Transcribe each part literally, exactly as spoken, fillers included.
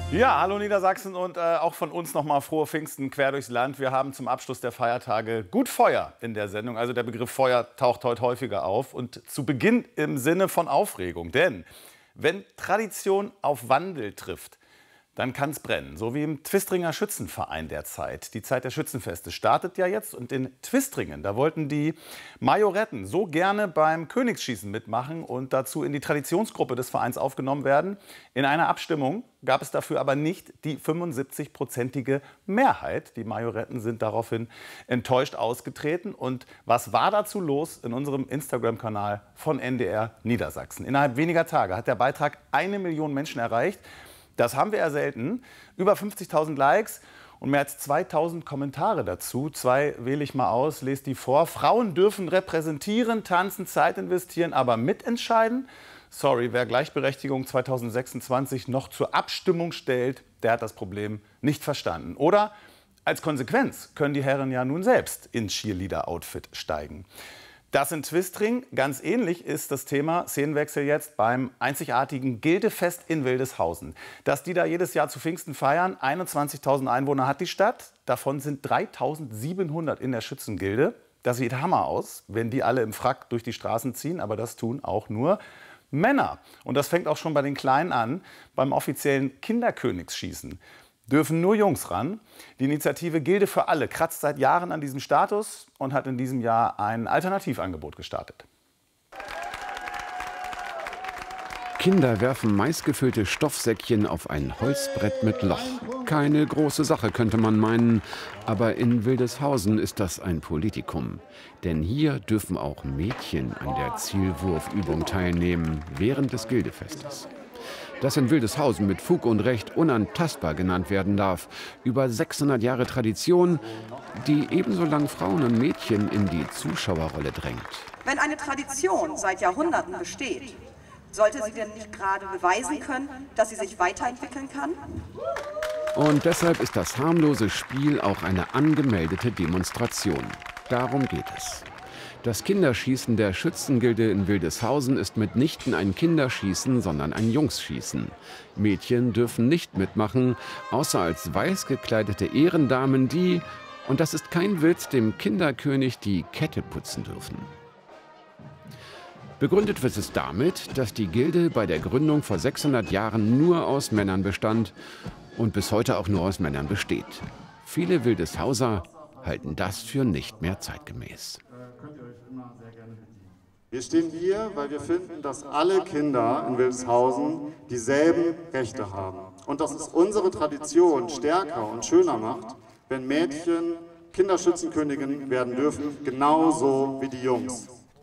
Ja, hallo Niedersachsen und äh, auch von uns nochmal frohe Pfingsten quer durchs Land. Wir haben zum Abschluss der Feiertage gut Feuer in der Sendung. Also der Begriff Feuer taucht heute häufiger auf und zu Beginn im Sinne von Aufregung. Denn wenn Tradition auf Wandel trifft, dann kann es brennen. So wie im Twistringer Schützenverein derzeit. Die Zeit der Schützenfeste startet ja jetzt. Und in Twistringen, da wollten die Majoretten so gerne beim Königsschießen mitmachen und dazu in die Traditionsgruppe des Vereins aufgenommen werden. In einer Abstimmung gab es dafür aber nicht die fünfundsiebzig-prozentige Mehrheit. Die Majoretten sind daraufhin enttäuscht ausgetreten. Und was war dazu los in unserem Instagram-Kanal von N D R Niedersachsen? Innerhalb weniger Tage hat der Beitrag eine Million Menschen erreicht. Das haben wir ja selten. Über fünfzigtausend Likes und mehr als zweitausend Kommentare dazu. Zwei wähle ich mal aus, lese die vor. Frauen dürfen repräsentieren, tanzen, Zeit investieren, aber mitentscheiden? Sorry, wer Gleichberechtigung zweitausendsechsundzwanzig noch zur Abstimmung stellt, der hat das Problem nicht verstanden. Oder als Konsequenz können die Herren ja nun selbst ins Cheerleader-Outfit steigen. Das in Twistring, ganz ähnlich ist das Thema, Szenenwechsel jetzt, beim einzigartigen Gildefest in Wildeshausen. Dass die da jedes Jahr zu Pfingsten feiern, einundzwanzigtausend Einwohner hat die Stadt, davon sind dreitausendsiebenhundert in der Schützengilde. Das sieht Hammer aus, wenn die alle im Frack durch die Straßen ziehen, aber das tun auch nur Männer. Und das fängt auch schon bei den Kleinen an, beim offiziellen Kinderkönigsschießen dürfen nur Jungs ran. Die Initiative Gilde für alle kratzt seit Jahren an diesem Status und hat in diesem Jahr ein Alternativangebot gestartet. Kinder werfen maisgefüllte Stoffsäckchen auf ein Holzbrett mit Loch. Keine große Sache, könnte man meinen. Aber in Wildeshausen ist das ein Politikum. Denn hier dürfen auch Mädchen an der Zielwurfübung teilnehmen während des Gildefestes. Das in Wildeshausen mit Fug und Recht unantastbar genannt werden darf. Über sechshundert Jahre Tradition, die ebenso lang Frauen und Mädchen in die Zuschauerrolle drängt. Wenn eine Tradition seit Jahrhunderten besteht, sollte sie denn nicht gerade beweisen können, dass sie sich weiterentwickeln kann? Und deshalb ist das harmlose Spiel auch eine angemeldete Demonstration. Darum geht es. Das Kinderschießen der Schützengilde in Wildeshausen ist mitnichten ein Kinderschießen, sondern ein Jungsschießen. Mädchen dürfen nicht mitmachen, außer als weiß gekleidete Ehrendamen, die, und das ist kein Witz, dem Kinderkönig die Kette putzen dürfen. Begründet wird es damit, dass die Gilde bei der Gründung vor sechshundert Jahren nur aus Männern bestand und bis heute auch nur aus Männern besteht. Viele Wildeshauser halten das für nicht mehr zeitgemäß. Wir stehen hier, weil wir finden, dass alle Kinder in Wildeshausen dieselben Rechte haben. Und dass es unsere Tradition stärker und schöner macht, wenn Mädchen Kinderschützenkönigin werden dürfen, genauso wie die Jungs.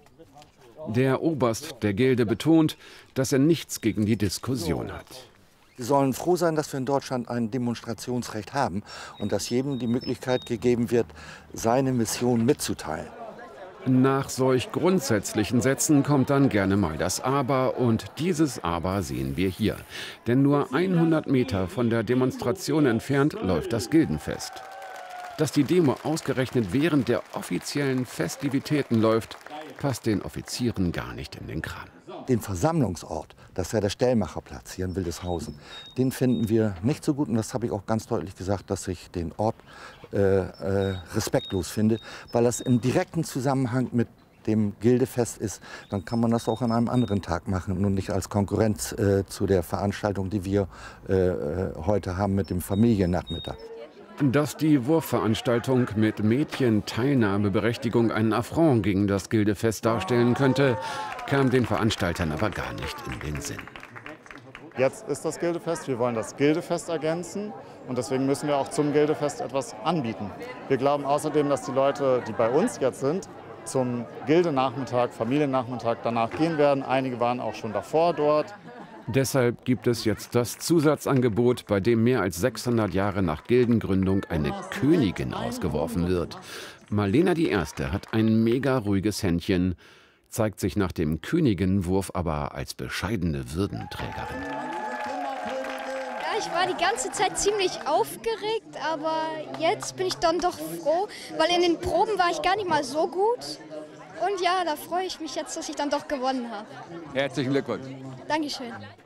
Der Oberst der Gilde betont, dass er nichts gegen die Diskussion hat. Wir sollen froh sein, dass wir in Deutschland ein Demonstrationsrecht haben und dass jedem die Möglichkeit gegeben wird, seine Mission mitzuteilen. Nach solch grundsätzlichen Sätzen kommt dann gerne mal das Aber, und dieses Aber sehen wir hier. Denn nur hundert Meter von der Demonstration entfernt läuft das Gildenfest. Dass die Demo ausgerechnet während der offiziellen Festivitäten läuft, passt den Offizieren gar nicht in den Kram. Den Versammlungsort, das ist ja der Stellmacherplatz hier in Wildeshausen, den finden wir nicht so gut. Und das habe ich auch ganz deutlich gesagt, dass ich den Ort äh, äh, respektlos finde, weil das im direkten Zusammenhang mit dem Gildefest ist. Dann kann man das auch an einem anderen Tag machen und nicht als Konkurrenz äh, zu der Veranstaltung, die wir äh, heute haben mit dem Familiennachmittag. Dass die Wurfveranstaltung mit Mädchen-Teilnahmeberechtigung einen Affront gegen das Gildefest darstellen könnte, kam den Veranstaltern aber gar nicht in den Sinn. Jetzt ist das Gildefest, wir wollen das Gildefest ergänzen und deswegen müssen wir auch zum Gildefest etwas anbieten. Wir glauben außerdem, dass die Leute, die bei uns jetzt sind, zum Gildenachmittag, Familiennachmittag danach gehen werden. Einige waren auch schon davor dort. Deshalb gibt es jetzt das Zusatzangebot, bei dem mehr als sechshundert Jahre nach Gildengründung eine Königin ausgeworfen wird. Marlena die Erste hat ein mega ruhiges Händchen, zeigt sich nach dem Königinwurf aber als bescheidene Würdenträgerin. Ja, ich war die ganze Zeit ziemlich aufgeregt, aber jetzt bin ich dann doch froh, weil in den Proben war ich gar nicht mal so gut. Und ja, da freue ich mich jetzt, dass ich dann doch gewonnen habe. Herzlichen Glückwunsch. Dankeschön.